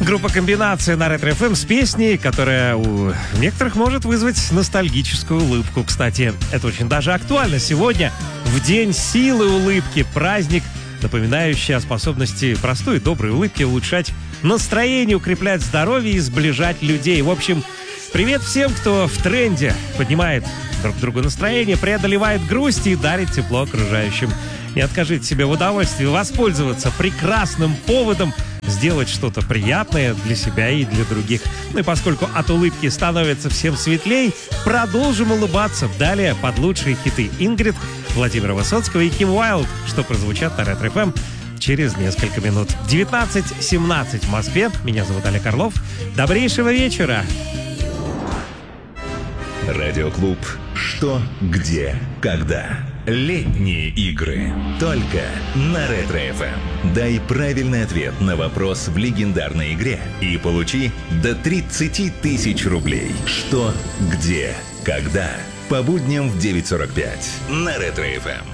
Группа «Комбинация» на Ретро ФМ с песней, которая у некоторых может вызвать ностальгическую улыбку. Кстати, это очень даже актуально сегодня, в День силы улыбки, праздник, напоминающий о способности простой и доброй улыбки улучшать настроение, укреплять здоровье и сближать людей. В общем, привет всем, кто в тренде, поднимает друг другу настроение, преодолевает грусть и дарит тепло окружающим. Не откажите себе в удовольствии воспользоваться прекрасным поводом сделать что-то приятное для себя и для других. Ну и поскольку от улыбки становится всем светлей, продолжим улыбаться. Далее под лучшие хиты Ингрид, Владимира Высоцкого и Ким Уайлд, что прозвучат на Ретро ФМ через несколько минут. 19:17 в Москве. Меня зовут Олег Орлов. Добрейшего вечера. Радиоклуб «Что, где, когда». Летние игры. Только на Ретро ФМ. Дай правильный ответ на вопрос в легендарной игре и получи до 30 тысяч рублей. Что, где, когда. По будням в 9:45 на Ретро ФМ.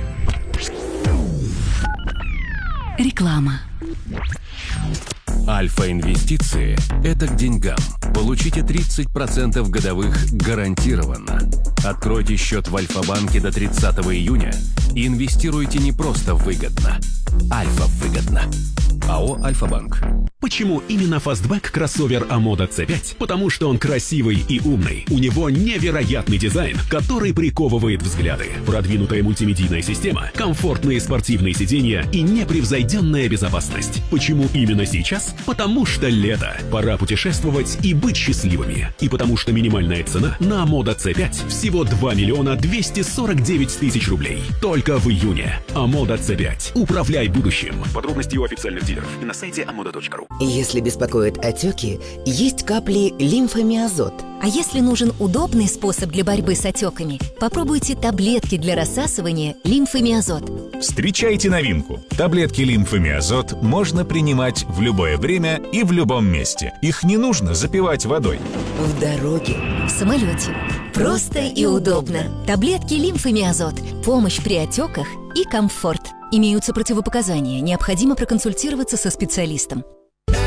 Реклама. Альфа-инвестиции – это к деньгам. Получите 30% годовых гарантированно. Откройте счет в Альфа-банке до 30 июня и инвестируйте не просто выгодно. Альфа-выгодно. АО «Альфа-банк». Почему именно фастбэк кроссовер Амода C5? Потому что он красивый и умный. У него невероятный дизайн, который приковывает взгляды. Продвинутая мультимедийная система, комфортные спортивные сиденья и непревзойденная безопасность. Почему именно сейчас? Потому что лето. Пора путешествовать и быть счастливыми. И потому что минимальная цена на Амода C5 всего 2 249 000 рублей. Только в июне. Амода C5. Управляй будущим. Подробности у официальных дилеров и на сайте amoda.ru. Если беспокоят отеки, есть капли лимфомиазот. А если нужен удобный способ для борьбы с отеками, попробуйте таблетки для рассасывания лимфомиазот. Встречайте новинку. Таблетки лимфомиазот можно принимать в любое время и в любом месте. Их не нужно запивать водой. В дороге. В самолете. Просто и удобно. Таблетки лимфомиазот. Помощь при отеках и комфорт. Имеются противопоказания. Необходимо проконсультироваться со специалистом.